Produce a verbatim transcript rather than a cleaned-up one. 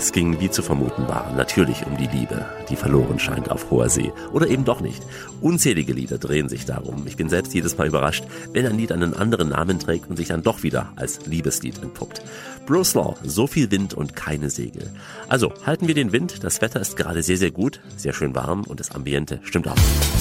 Es ging, wie zu vermuten war, natürlich um die Liebe, die verloren scheint auf hoher See. Oder eben doch nicht. Unzählige Lieder drehen sich darum. Ich bin selbst jedes Mal überrascht, wenn ein Lied einen anderen Namen trägt und sich dann doch wieder als Liebeslied entpuppt. Bruce Law, so viel Wind und keine Segel. Also, halten wir den Wind, das Wetter ist gerade sehr, sehr gut, sehr schön warm und das Ambiente stimmt auch.